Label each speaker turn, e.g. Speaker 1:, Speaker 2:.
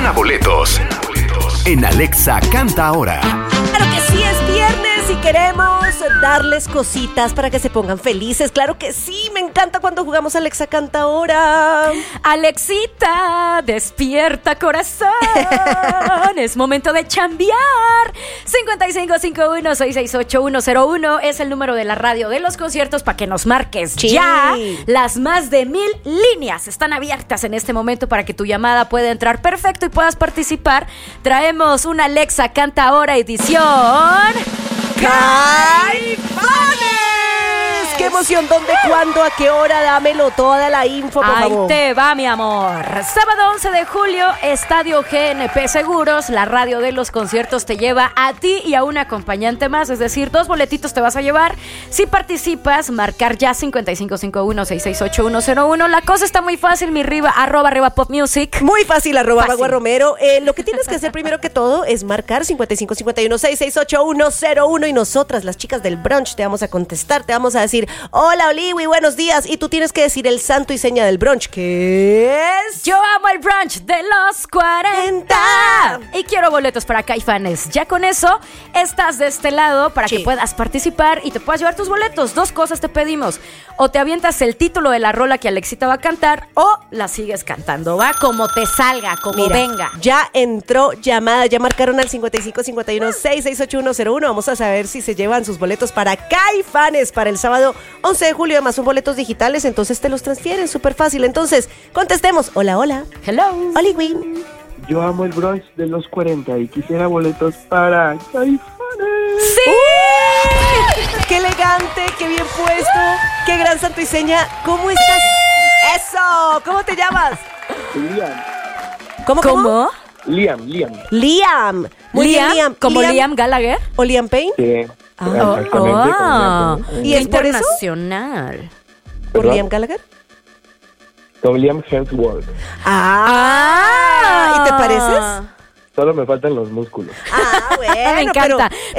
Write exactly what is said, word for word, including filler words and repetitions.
Speaker 1: Gana boletos en Alexa Canta Ahora.
Speaker 2: Claro que sí, es viernes y queremos darles cositas para que se pongan felices. Claro que sí, me encanta cuando jugamos Alexa Canta Ahora.
Speaker 3: Alexita, despierta corazón. Es momento de chambear. cincuenta y cinco cincuenta y uno, sesenta y seis ochenta y uno cero uno es el número de la radio de los conciertos para que nos marques
Speaker 2: Sí.
Speaker 3: ya. Las más de mil líneas están abiertas en este momento para que tu llamada pueda entrar perfecto y puedas participar. Traemos una Alexa Canta Ahora edición
Speaker 2: ¡Caifanes! ¡Qué emoción! ¿Dónde, cuándo, a qué hora? Dámelo toda la info, por
Speaker 3: Ahí
Speaker 2: favor.
Speaker 3: te va, mi amor. Sábado once de julio, Estadio G N P Seguros. La radio de los conciertos te lleva a ti y a un acompañante más. Es decir, dos boletitos te vas a llevar. Si participas, marcar ya cincuenta y cinco cincuenta y uno, sesenta y seis ochenta y uno cero uno. La cosa está muy fácil, mi riva, arroba arriba pop music.
Speaker 2: Muy fácil, arroba
Speaker 3: Fácil.
Speaker 2: Bagua Romero. Eh, lo que tienes que hacer primero que todo es marcar cincuenta y cinco cincuenta y uno, sesenta y seis ochenta y uno cero uno y nosotras, las chicas del brunch, te vamos a contestar, te vamos a decir, hola Oliwi, buenos días, y tú tienes que decir el santo y seña del brunch, que es...
Speaker 3: Yo amo el brunch de los cuarenta y quiero boletos para Caifanes. Ya con eso estás de este lado para
Speaker 2: Sí.
Speaker 3: que puedas participar y te puedas llevar tus boletos. Dos cosas te pedimos: o te avientas el título de la rola que Alexita va a cantar, o la sigues cantando. Va como te salga, como
Speaker 2: Mira,
Speaker 3: venga.
Speaker 2: ya entró llamada, ya marcaron al cincuenta y cinco cincuenta y uno, sesenta y seis ochenta y uno cero uno. Vamos a saber si se llevan sus boletos para Caifanes para el sábado once de julio. Además son boletos digitales, entonces te los transfieren súper fácil. Entonces, contestemos. Hola, hola.
Speaker 3: Hello.
Speaker 2: Oliwi.
Speaker 4: Yo amo el brunch de los cuarenta y quisiera boletos para Caifanes.
Speaker 3: ¡Sí!
Speaker 2: ¡Qué elegante! ¡Qué bien puesto! ¡Qué gran santo y seña! ¿Cómo estás? ¡Eso! ¿Cómo te llamas?
Speaker 4: Liam.
Speaker 2: ¿Cómo?
Speaker 3: ¿Cómo?
Speaker 4: Liam, Liam.
Speaker 2: Liam. Muy
Speaker 3: Liam,
Speaker 2: bien, Liam.
Speaker 3: como Liam, Gallagher.
Speaker 2: ¿O Liam Payne?
Speaker 4: Sí.
Speaker 2: Ah,
Speaker 4: exactamente.
Speaker 3: Oh,
Speaker 4: como Liam,
Speaker 2: ¿Y
Speaker 3: qué
Speaker 2: es por eso?
Speaker 3: internacional.
Speaker 2: ¿Por
Speaker 4: ¿Verdad?
Speaker 2: Liam Gallagher?
Speaker 4: Con Liam Hemsworth.
Speaker 2: Ah, ¿y te pareces?
Speaker 4: Solo me faltan los músculos.
Speaker 2: Ah, bueno,
Speaker 3: Me encanta.
Speaker 2: pero